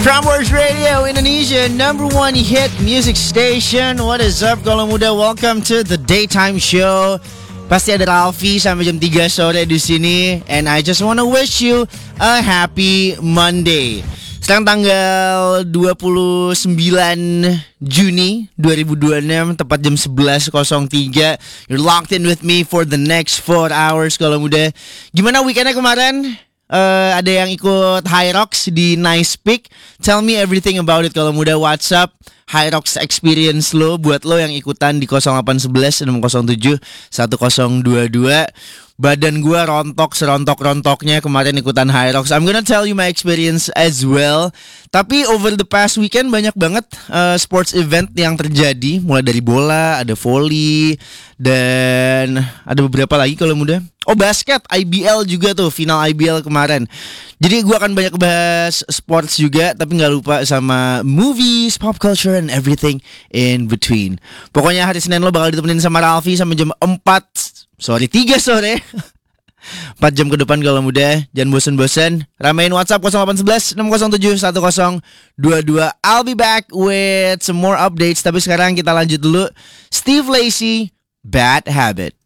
Prambors Radio Indonesia, number one hit music station. What is up kalau muda? Welcome to the daytime show. Pasti ada Ralfi sampai jam 3 sore di sini. And I just wanna wish you a happy Monday. Sekarang tanggal 29 Juni 2026, tepat jam 11.03. You're locked in with me for the next 4 hours kalau muda. Gimana weekendnya kemarin? Ada yang ikut High Rocks di Nice Peak. Tell me everything about it kalau muda. WhatsApp High Rocks experience lo buat lo yang ikutan di 0811 607 1022. Badan gue rontok serontok-rontoknya kemarin ikutan High Rocks. I'm gonna tell you my experience as well. Tapi over the past weekend banyak banget sports event yang terjadi. Mulai dari bola, ada volley, dan ada beberapa lagi kalau muda. Oh, basket, IBL juga tuh, final IBL kemarin. Jadi gue akan banyak bahas sports juga, tapi gak lupa sama movies, pop culture, and everything in between. Pokoknya hari Senin lo bakal ditemenin sama Ralfi sampai jam 3 sore 4 jam ke depan kalau muda. Jangan bosen-bosen, ramein WhatsApp 0811 607 1022. I'll be back with some more updates. Tapi sekarang kita lanjut dulu. Steve Lacy, Bad Habit.